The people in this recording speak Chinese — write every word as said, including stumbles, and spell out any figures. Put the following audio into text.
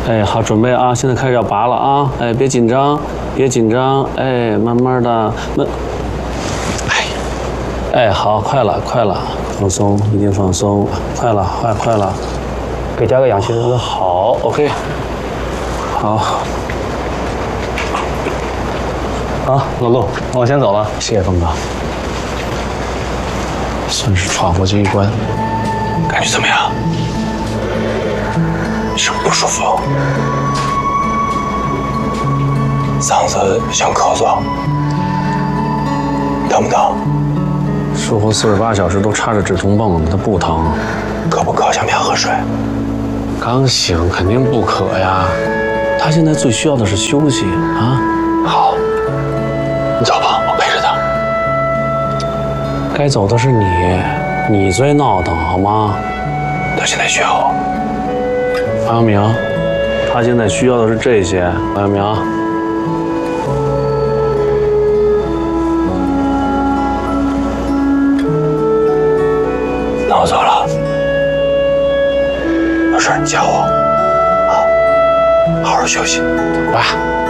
哎，好，准备啊！现在开始要拔了啊！哎，别紧张，别紧张，哎，慢慢的，慢。哎，哎，好，快了，快了，放松，一定放松，快了，快，快了。 给加个氧气，是不是？ 好 ，OK。好。 好，老陆，我先走了， 谢谢峰哥。算是闯过这一关，感觉怎么样？是不是不舒服？嗓子想咳嗽，疼不疼？术后四十八小时都插着止痛泵，它不疼。渴不渴？想不想喝水？刚醒，肯定不渴呀。他现在最需要的是休息啊。好，你走吧，我陪着他。该走的是你，你最闹腾好吗？他现在需要我。王阳明，他现在需要的是这些。王阳明，那我走了，有事你叫我啊，好好休息，走吧。